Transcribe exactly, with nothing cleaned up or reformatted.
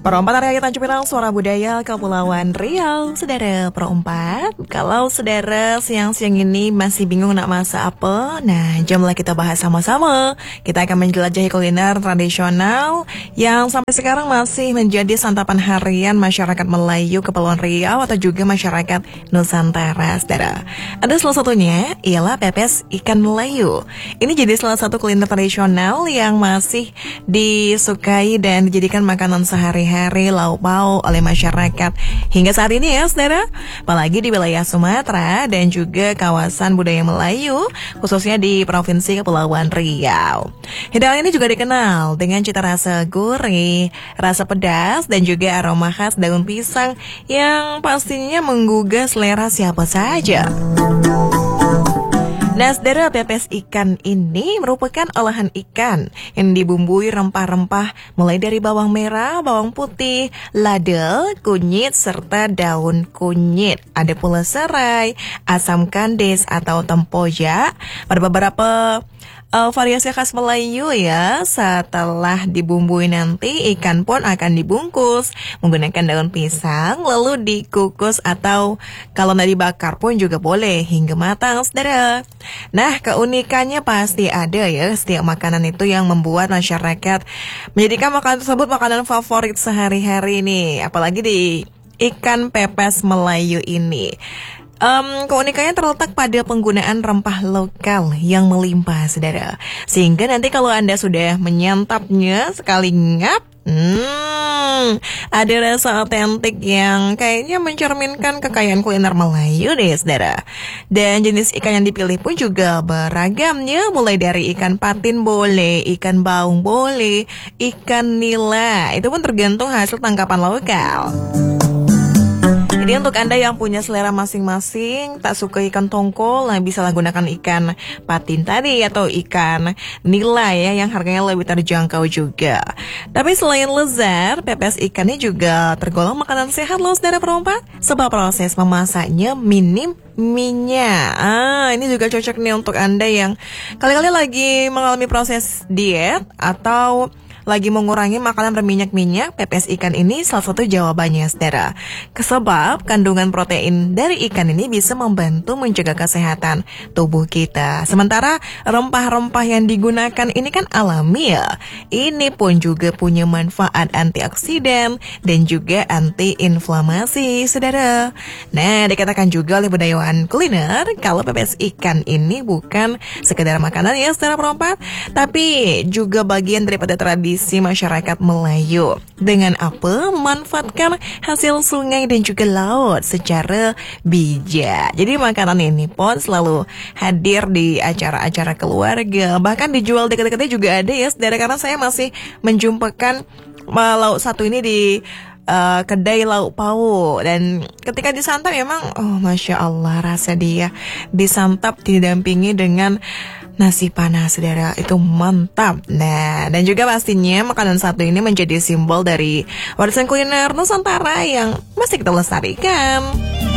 Perempat area Tanjung Pinang, suara budaya Kepulauan Riau. Saudara perempat, kalau saudara siang-siang ini masih bingung nak masak apa, nah jamlah kita bahas sama-sama. Kita akan menjelajahi kuliner tradisional yang sampai sekarang masih menjadi santapan harian masyarakat Melayu Kepulauan Riau atau juga masyarakat Nusantara, saudara. Ada salah satunya ialah pepes ikan Melayu. Ini jadi salah satu kuliner tradisional yang masih disukai dan dijadikan makanan sehari-hari hari lauk pauk oleh masyarakat hingga saat ini ya saudara, apalagi di wilayah Sumatera dan juga kawasan budaya Melayu khususnya di Provinsi Kepulauan Riau. Hidangan ini juga dikenal dengan cita rasa gurih, rasa pedas dan juga aroma khas daun pisang yang pastinya menggugah selera siapa saja. Nah, saudara, pepes ikan ini merupakan olahan ikan yang dibumbui rempah-rempah mulai dari bawang merah, bawang putih, lada, kunyit, serta daun kunyit. Ada pula serai, asam kandis atau tempoyak. Pada beberapa uh, variasi khas Melayu ya, setelah dibumbui nanti ikan pun akan dibungkus menggunakan daun pisang lalu dikukus atau kalau nggak dibakar pun juga boleh hingga matang, saudara. Nah, keunikannya pasti ada ya setiap makanan itu yang membuat masyarakat menjadikan makanan tersebut makanan favorit sehari-hari nih, apalagi di ikan pepes Melayu ini. Um, keunikannya terletak pada penggunaan rempah lokal yang melimpah, saudara. Sehingga nanti kalau Anda sudah menyantapnya sekali ngap, hmm, ada rasa otentik yang kayaknya mencerminkan kekayaan kuliner Melayu deh, saudara. Dan jenis ikan yang dipilih pun juga beragam ya, mulai dari ikan patin boleh, ikan baung boleh, ikan nila. Itu pun tergantung hasil tangkapan lokal. Jadi untuk Anda yang punya selera masing-masing, tak suka ikan tongkol, nah bisa gunakan ikan patin tadi atau ikan nila ya, yang harganya lebih terjangkau juga. Tapi selain lezat, pepes ikan ini juga tergolong makanan sehat loh saudara perempat, sebab proses memasaknya minim minyak. Ah, ini juga cocok nih untuk Anda yang kali-kali lagi mengalami proses diet atau lagi mengurangi makanan berminyak-minyak. Pepes ikan ini salah satu jawabannya, saudara. Sebab kandungan protein dari ikan ini bisa membantu menjaga kesehatan tubuh kita. Sementara rempah-rempah yang digunakan ini kan alami ya. Ini pun juga punya manfaat antioksidan dan juga anti-inflamasi, saudara. Nah, dikatakan juga oleh budayawan kuliner kalau pepes ikan ini bukan sekedar makanan ya, saudara perempat, tapi juga bagian daripada tradisi si masyarakat Melayu. Dengan apa? Memanfaatkan hasil sungai dan juga laut secara bijak. Jadi makanan ini pun selalu hadir di acara-acara keluarga. Bahkan dijual dekat-dekatnya juga ada ya, saudara, karena saya masih menjumpakan uh, lauk satu ini di Uh, kedai lauk pauk, dan ketika disantap memang oh masya Allah, rasa dia disantap didampingi dengan nasi panas, saudara, itu mantap. Nah, dan juga pastinya makanan satu ini menjadi simbol dari warisan kuliner Nusantara yang masih kita lestarikan.